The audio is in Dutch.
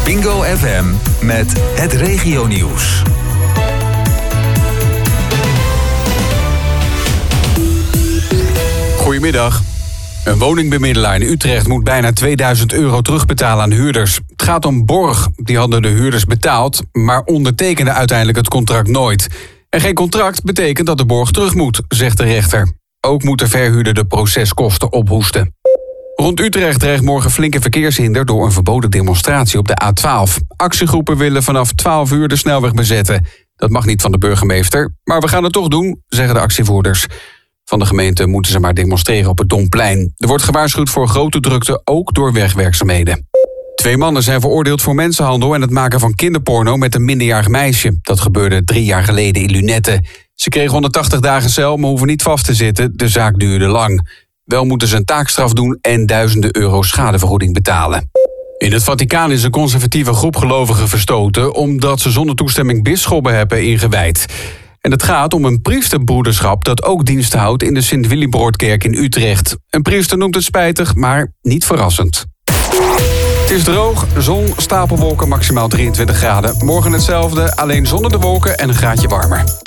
Bingo FM met het regionieuws. Goedemiddag. Een woningbemiddelaar in Utrecht moet bijna €2000 terugbetalen aan huurders. Het gaat om borg. Die hadden de huurders betaald, maar ondertekenden uiteindelijk het contract nooit. En geen contract betekent dat de borg terug moet, zegt de rechter. Ook moet de verhuurder de proceskosten ophoesten. Rond Utrecht dreigt morgen flinke verkeershinder door een verboden demonstratie op de A12. Actiegroepen willen vanaf 12 uur de snelweg bezetten. Dat mag niet van de burgemeester, maar we gaan het toch doen, zeggen de actievoerders. Van de gemeente moeten ze maar demonstreren op het Domplein. Er wordt gewaarschuwd voor grote drukte, ook door wegwerkzaamheden. 2 mannen zijn veroordeeld voor mensenhandel en het maken van kinderporno met een minderjarig meisje. Dat gebeurde 3 jaar geleden in Lunette. Ze kregen 180 dagen cel, maar hoeven niet vast te zitten. De zaak duurde lang. Wel moeten ze een taakstraf doen en duizenden euro schadevergoeding betalen. In het Vaticaan is een conservatieve groep gelovigen verstoten omdat ze zonder toestemming bisschoppen hebben ingewijd. En het gaat om een priesterbroederschap dat ook dienst houdt in de Sint-Willibrordkerk in Utrecht. Een priester noemt het spijtig, maar niet verrassend. Het is droog, zon, stapelwolken, maximaal 23 graden. Morgen hetzelfde, alleen zonder de wolken en een graadje warmer.